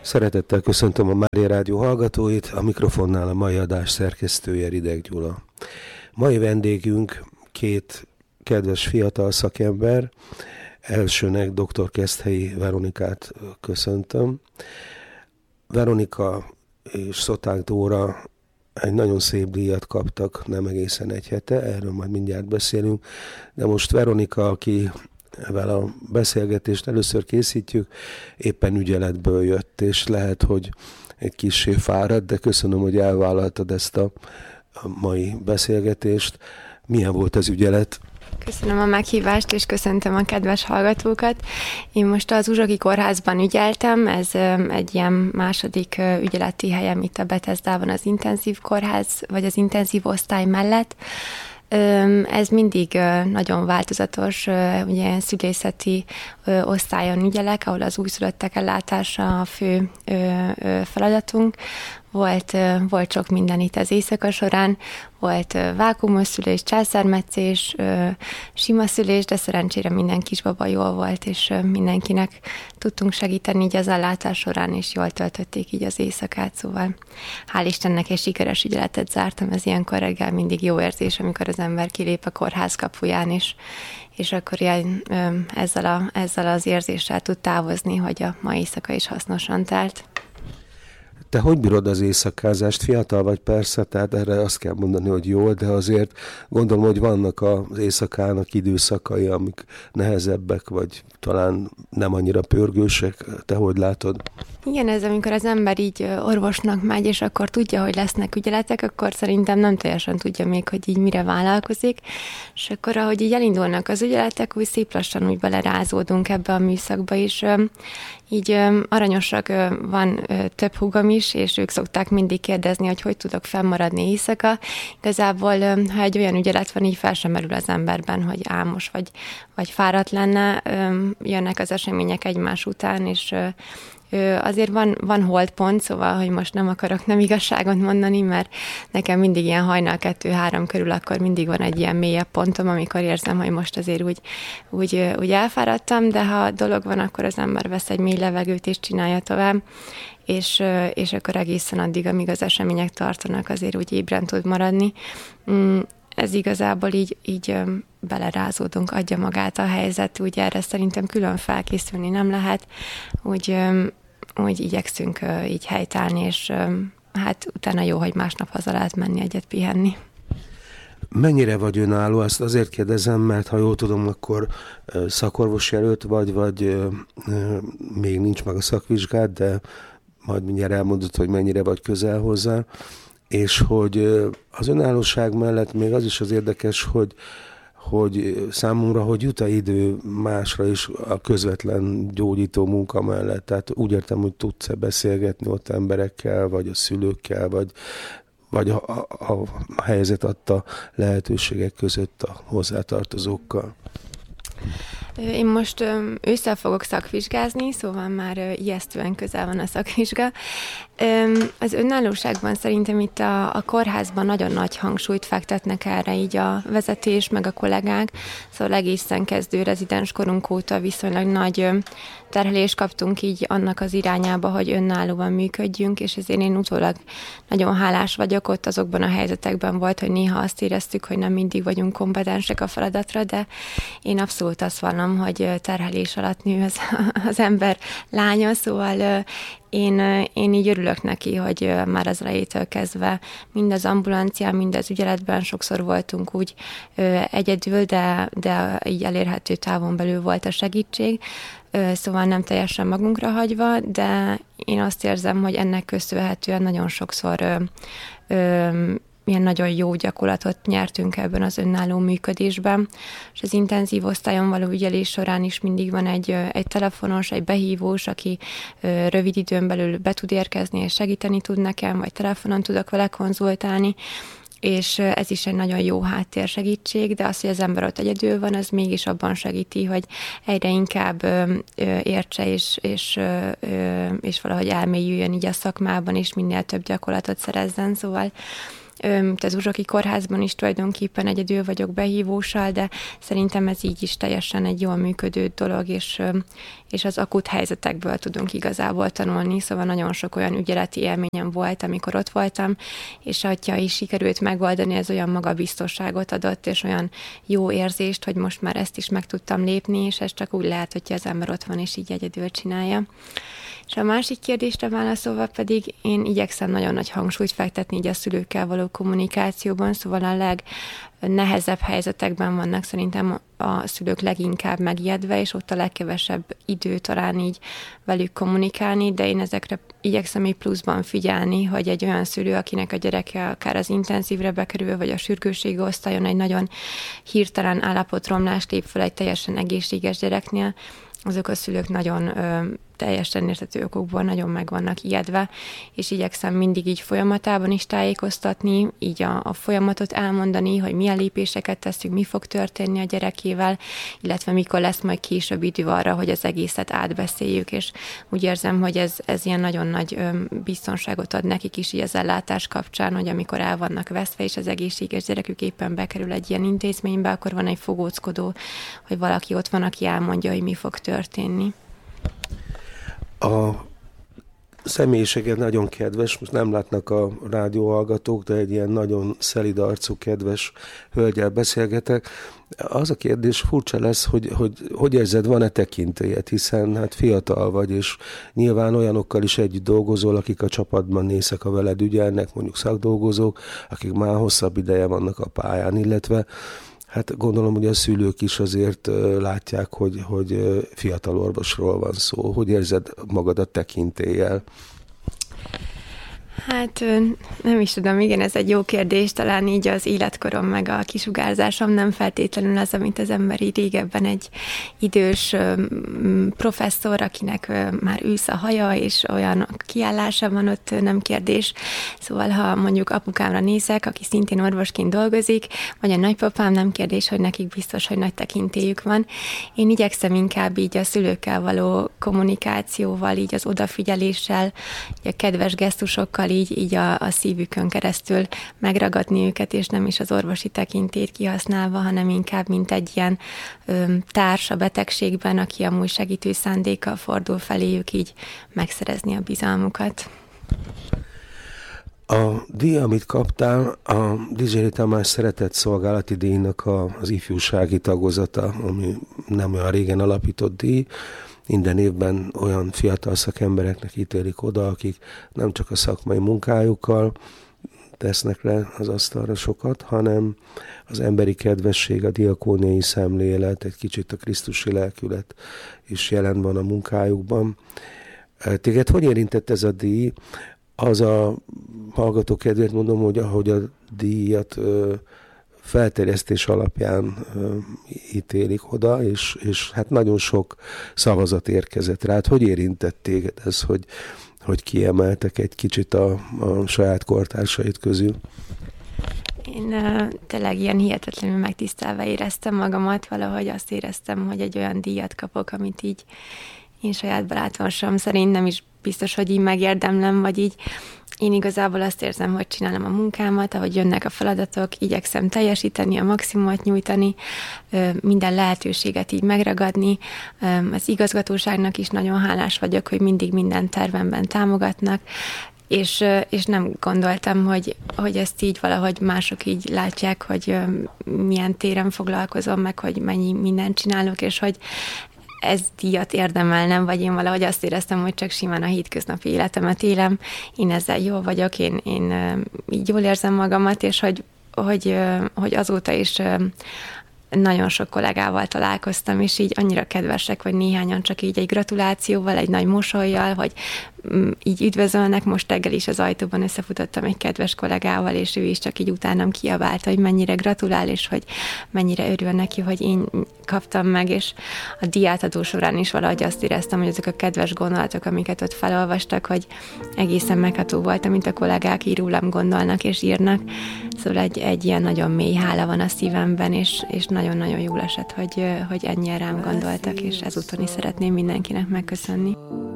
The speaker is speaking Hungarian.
Szeretettel köszöntöm a Mária Rádió hallgatóit, a mikrofonnál a mai adás szerkesztője Rideg Gyula. Mai vendégünk két kedves fiatal szakember, elsőnek dr. Keszthelyi Veronikát köszöntöm. Veronika és Szoták Dóra egy nagyon szép díjat kaptak, nem egészen egy hete, erről majd mindjárt beszélünk, de most Veronika, akivel a beszélgetést először készítjük, éppen ügyeletből jött, és lehet, hogy egy kissé fáradt, de köszönöm, hogy elvállaltad ezt a mai beszélgetést. Milyen volt az ügyelet? Köszönöm a meghívást, és köszöntöm a kedves hallgatókat. Én most az Uzsogi Kórházban ügyeltem, ez egy ilyen második ügyeleti helyem itt a Bethesdában az intenzív kórház, vagy az intenzív osztály mellett. Ez mindig nagyon változatos, ugye szülészeti osztályon ügyelek, ahol az újszülöttek ellátása a fő feladatunk. Volt sok minden itt az éjszaka során, volt vákuumos szülés, császármetszés, sima szülés, de szerencsére minden kisbaba jól volt, és mindenkinek tudtunk segíteni így az ellátás során, és jól töltötték így az éjszakát, szóval hál' Istennek egy sikeres ügyeletet zártam, ez ilyenkor reggel mindig jó érzés, amikor az ember kilép a kórház kapuján, és akkor ilyen, ezzel az érzéssel tud távozni, hogy a mai éjszaka is hasznosan telt. Te hogy bírod az éjszakázást? Fiatal vagy persze, tehát erre azt kell mondani, hogy jól, de azért gondolom, hogy vannak az éjszakának időszakai, amik nehezebbek, vagy talán nem annyira pörgősek. Te hogy látod? Igen, ez amikor az ember így orvosnak megy, és akkor tudja, hogy lesznek ügyeletek, akkor szerintem nem teljesen tudja még, hogy így mire vállalkozik, és akkor ahogy így elindulnak az ügyeletek, úgy szép lassan úgy belerázódunk ebbe a műszakba is. Így aranyosak, van több húgom is, és ők szokták mindig kérdezni, hogy tudok fennmaradni éjszaka. Igazából, ha egy olyan ügyelet van, így fel sem merül az emberben, hogy álmos vagy fáradt lenne, jönnek az események egymás után, és azért van holdpont, szóval, hogy most nem akarok nem igazságot mondani, mert nekem mindig ilyen hajnal 2-3 körül akkor mindig van egy ilyen mélyebb pontom, amikor érzem, hogy most azért úgy elfáradtam, de ha dolog van, akkor az ember vesz egy mély levegőt és csinálja tovább, és akkor egészen addig, amíg az események tartanak, azért úgy ébren tud maradni. Ez igazából így belerázódunk, adja magát a helyzet, úgy erre szerintem külön felkészülni nem lehet, úgy igyekszünk így helytállni, és hát utána jó, hogy másnap haza lehet menni egyet pihenni. Mennyire vagy önálló? Ezt azért kérdezem, mert ha jól tudom, akkor szakorvos jelölt vagy még nincs meg a szakvizsgád, de majd mindjárt elmondod, hogy mennyire vagy közel hozzá, és hogy az önállóság mellett még az is az érdekes, hogy számomra, hogy jut-e idő másra is a közvetlen gyógyító munka mellett. Tehát úgy értem, hogy tudsz-e beszélgetni ott emberekkel, vagy a szülőkkel, vagy a helyzet adta lehetőségek között a hozzátartozókkal. Én most ősszel fogok szakvizsgázni, szóval már ijesztően közel van a szakvizsga. Az önállóságban szerintem itt a kórházban nagyon nagy hangsúlyt fektetnek erre így a vezetés, meg a kollégák, szóval egészen kezdő rezidens korunk óta viszonylag nagy terhelést kaptunk így annak az irányába, hogy önállóan működjünk, és ezért én utólag nagyon hálás vagyok. Ott azokban a helyzetekben volt, hogy néha azt éreztük, hogy nem mindig vagyunk kompetensek a feladatra, de én abszolút azt vallom, hogy terhelés alatt nő az ember lánya, szóval én így örülök neki, hogy már az elejétől kezdve mind az ambulancián, mind az ügyeletben sokszor voltunk úgy egyedül, de így elérhető távon belül volt a segítség, szóval nem teljesen magunkra hagyva, de én azt érzem, hogy ennek köszönhetően nagyon sokszor milyen nagyon jó gyakorlatot nyertünk ebben az önálló működésben, és az intenzív osztályon való ügyelés során is mindig van egy telefonos, egy behívós, aki rövid időn belül be tud érkezni és segíteni tud nekem, vagy telefonon tudok vele konzultálni, és ez is egy nagyon jó háttérsegítség, de az, hogy az ember ott egyedül van, az mégis abban segíti, hogy egyre inkább értse, és valahogy elmélyüljön így a szakmában, és minél több gyakorlatot szerezzen, szóval az Uzsoki Kórházban is tulajdonképpen egyedül vagyok behívóssal, de szerintem ez így is teljesen egy jól működő dolog, és az akut helyzetekből tudunk igazából tanulni, szóval nagyon sok olyan ügyeleti élményem volt, amikor ott voltam, és ha is sikerült megoldani, ez olyan magabiztosságot adott, és olyan jó érzést, hogy most már ezt is meg tudtam lépni, és ez csak úgy lehet, hogyha az ember ott van, és így egyedül csinálja. És a másik kérdésre válaszolva pedig én igyekszem nagyon nagy hangsúlyt fektetni így a szülőkkel való kommunikációban, szóval a legnehezebb helyzetekben vannak szerintem a szülők leginkább megijedve, és ott a legkevesebb idő talán így velük kommunikálni, de én ezekre igyekszem így pluszban figyelni, hogy egy olyan szülő, akinek a gyereke akár az intenzívre bekerül, vagy a sürgősségi osztályon egy nagyon hirtelen állapotromlást lép fel egy teljesen egészséges gyereknél, azok a szülők nagyon teljesen érthető okokból nagyon meg vannak ijedve, és igyekszem mindig így folyamatában is tájékoztatni, így a folyamatot elmondani, hogy milyen lépéseket teszünk, mi fog történni a gyerekével, illetve mikor lesz majd később idő arra, hogy az egészet átbeszéljük, és úgy érzem, hogy ez ilyen nagyon nagy biztonságot ad nekik is így az ellátás kapcsán, hogy amikor el vannak veszve, és az egészséges gyerekük éppen bekerül egy ilyen intézménybe, akkor van egy fogóckodó, hogy valaki ott van, aki elmondja, hogy mi fog történni. A személyisége nagyon kedves, most nem látnak a rádióhallgatók, de egy ilyen nagyon szelíd arcú, kedves hölgyel beszélgetek. Az a kérdés furcsa lesz, hogy érzed, van-e tekintélyed, hiszen hát fiatal vagy, és nyilván olyanokkal is együtt dolgozol, akik a csapatban éjszaka veled ügyelnek, mondjuk szakdolgozók, akik már hosszabb ideje vannak a pályán, illetve hát gondolom, hogy a szülők is azért látják, hogy fiatal orvosról van szó. Hogy érzed magad a tekintéllyel? Hát nem is tudom, igen, ez egy jó kérdés, talán így az életkorom meg a kisugárzásom nem feltétlenül az, amit az ember így régebben egy idős professzor, akinek már ősz a haja, és olyan kiállása van, ott nem kérdés. Szóval, ha mondjuk apukámra nézek, aki szintén orvosként dolgozik, vagy a nagypapám, nem kérdés, hogy nekik biztos, hogy nagy tekintélyük van. Én igyekszem inkább így a szülőkkel való kommunikációval, így az odafigyeléssel, így a kedves gesztusokkal, így a szívükön keresztül megragadni őket, és nem is az orvosi tekintélyt kihasználva, hanem inkább mint egy ilyen társ a betegségben, aki amúgy segítő szándékkal fordul feléjük, így megszerezni a bizalmukat. A díj, amit kaptál, a Dizseri Tamás Szeretett Szolgálati Díjnak az ifjúsági tagozata, ami nem olyan régen alapított díj. Minden évben olyan fiatal szakembereknek ítélik oda, akik nem csak a szakmai munkájukkal tesznek le az asztalra sokat, hanem az emberi kedvesség, a diakóniai szemlélet, egy kicsit a krisztusi lelkület is jelen van a munkájukban. Téged hogy érintett ez a díj? Az a hallgató kedvéért mondom, hogy ahogy a díjat felterjesztés alapján ítélik oda, és hát nagyon sok szavazat érkezett rá. Hát hogy érintett téged ez, hogy kiemeltek egy kicsit a saját kortársait közül? Én tényleg ilyen hihetetlenül megtisztelve éreztem magamat, valahogy azt éreztem, hogy egy olyan díjat kapok, amit így én saját belátásom szerint nem is biztos, hogy így megérdemlem, vagy így én igazából azt érzem, hogy csinálom a munkámat, ahogy jönnek a feladatok, igyekszem teljesíteni, a maximumot nyújtani, minden lehetőséget így megragadni. Az igazgatóságnak is nagyon hálás vagyok, hogy mindig minden tervemben támogatnak, és nem gondoltam, hogy ezt így valahogy mások így látják, hogy milyen téren foglalkozom, meg hogy mennyi mindent csinálok, és hogy ez díjat érdemelnem, vagy én valahogy azt éreztem, hogy csak simán a hétköznapi életemet élem, én ezzel jól vagyok, én így jól érzem magamat, és hogy azóta is nagyon sok kollégával találkoztam, és így annyira kedvesek, vagy néhányan csak így egy gratulációval, egy nagy mosollyal, hogy így üdvözölnek. Most reggel is az ajtóban összefutottam egy kedves kollégával, és ő is csak így utánam kiabálta, hogy mennyire gratulál, és hogy mennyire örül neki, hogy én kaptam meg, és a díjátadó során is valahogy azt éreztem, hogy ezek a kedves gondolatok, amiket ott felolvastak, hogy egészen megható volt, amit a kollégák így rólam gondolnak és írnak. Szóval egy ilyen nagyon mély hála van a szívemben, és nagyon-nagyon jól esett, hogy ennyire rám gondoltak, és ezúton is szeretném mindenkinek megköszönni.